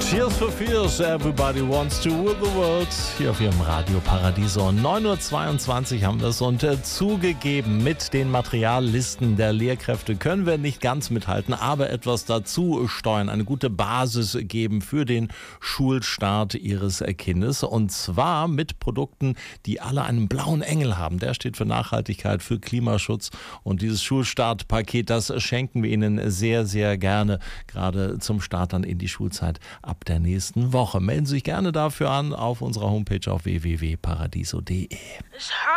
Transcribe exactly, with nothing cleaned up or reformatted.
Tears for Fears, Everybody Wants to Rule the World. Hier auf Ihrem Radio Paradiso. neun Uhr zweiundzwanzig haben wir es und äh, zugegeben, mit den Materiallisten der Lehrkräfte können wir nicht ganz mithalten, aber etwas dazu steuern, eine gute Basis geben für den Schulstart Ihres Kindes. Und zwar mit Produkten, die alle einen blauen Engel haben. Der steht für Nachhaltigkeit, für Klimaschutz. Und dieses Schulstartpaket, das schenken wir Ihnen sehr, sehr gerne, gerade zum Start dann in die Schulzeit ab der nächsten Woche. Melden Sie sich gerne dafür an auf unserer Homepage auf w w w punkt paradiso punkt d e.